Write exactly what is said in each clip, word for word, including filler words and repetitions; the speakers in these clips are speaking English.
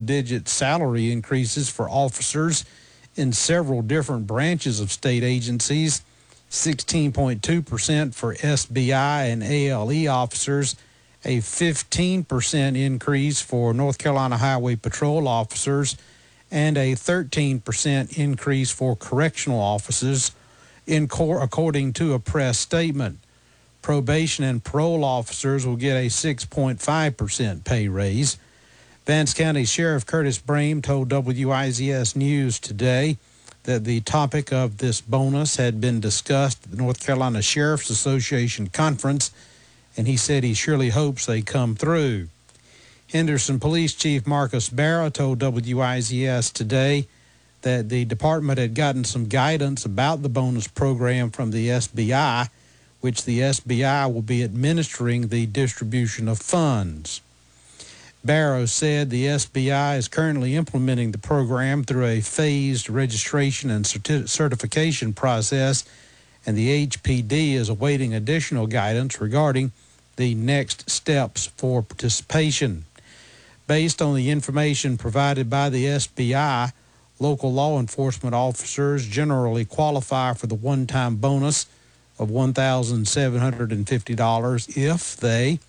double-digit salary increases for officers in several different branches of state agencies, sixteen point two percent for S B I and A L E officers, a fifteen percent increase for North Carolina Highway Patrol officers, and a thirteen percent increase for correctional officers, in cor- according to a press statement. Probation and parole officers will get a six point five percent pay raise. Vance County Sheriff Curtis Brame told W I Z S News today that the topic of this bonus had been discussed at the North Carolina Sheriff's Association Conference, and he said he surely hopes they come through. Henderson Police Chief Marcus Barra told W I Z S today that the department had gotten some guidance about the bonus program from the S B I, which the S B I will be administering the distribution of funds. Barrow said the S B I is currently implementing the program through a phased registration and certi- certification process, and the H P D is awaiting additional guidance regarding the next steps for participation. Based on the information provided by the S B I, local law enforcement officers generally qualify for the one-time bonus of one thousand seven hundred fifty dollars if they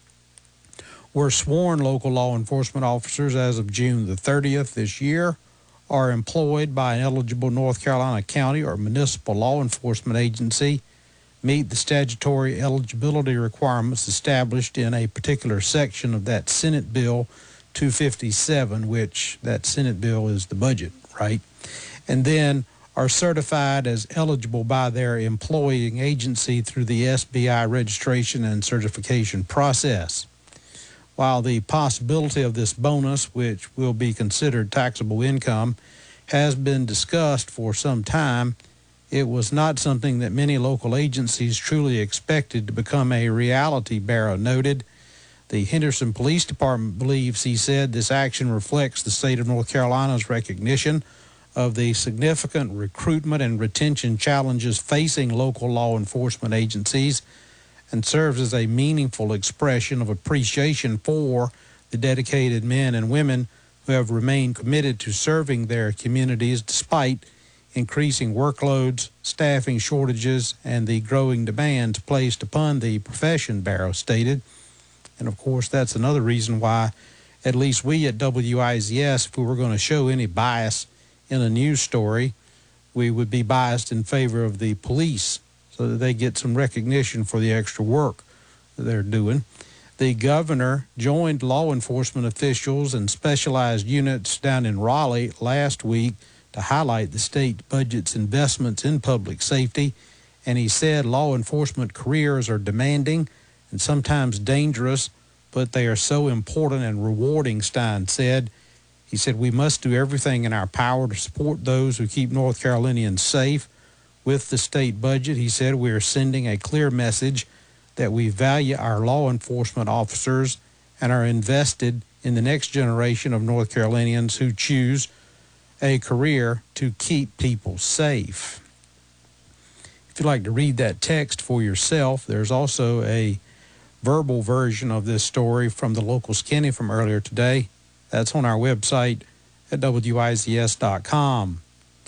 were sworn local law enforcement officers as of June the thirtieth this year, are employed by an eligible North Carolina county or municipal law enforcement agency, meet the statutory eligibility requirements established in a particular section of that Senate Bill two fifty-seven, which that Senate bill is the budget, right? And then are certified as eligible by their employing agency through the S B I registration and certification process. While the possibility of this bonus, which will be considered taxable income, has been discussed for some time, it was not something that many local agencies truly expected to become a reality, Barrow noted. The Henderson Police Department believes, he said, this action reflects the state of North Carolina's recognition of the significant recruitment and retention challenges facing local law enforcement agencies, and serves as a meaningful expression of appreciation for the dedicated men and women who have remained committed to serving their communities despite increasing workloads, staffing shortages, and the growing demands placed upon the profession, Barrow stated. And of course, that's another reason why, at least we at W I Z S, if we were going to show any bias in a news story, we would be biased in favor of the police so that they get some recognition for the extra work that they're doing. The governor joined law enforcement officials and specialized units down in Raleigh last week to highlight the state budget's investments in public safety, and he said law enforcement careers are demanding and sometimes dangerous, but they are so important and rewarding, Stein said. He said, we must do everything in our power to support those who keep North Carolinians safe. With the state budget, he said, we are sending a clear message that we value our law enforcement officers and are invested in the next generation of North Carolinians who choose a career to keep people safe. If you'd like to read that text for yourself, there's also a verbal version of this story from the local skinny from earlier today. That's on our website at W I Z S dot com.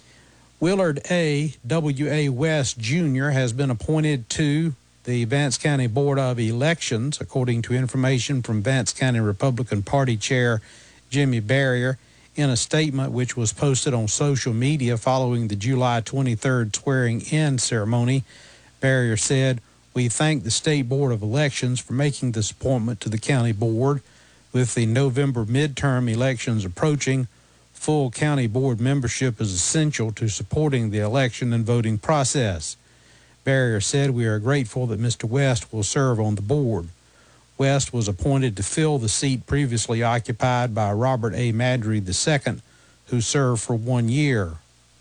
Willard A. W A. West Junior has been appointed to the Vance County Board of Elections, according to information from Vance County Republican Party Chair Jimmy Barrier. In a statement which was posted on social media following the July twenty-third swearing-in ceremony, Barrier said, we thank the State Board of Elections for making this appointment to the county board. With the November midterm elections approaching, full county board membership is essential to supporting the election and voting process. Barrier said, we are grateful that Mister West will serve on the board. West was appointed to fill the seat previously occupied by Robert A. Madry the second, who served for one year.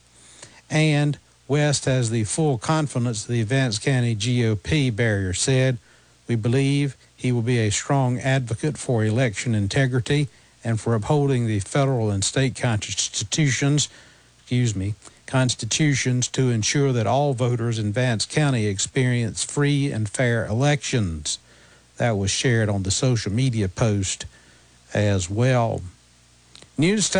And West has the full confidence of the Vance County G O P, Barrier said. We believe he will be a strong advocate for election integrity and for upholding the federal and state constitutions, excuse me, constitutions to ensure that all voters in Vance County experience free and fair elections. That was shared on the social media post as well. News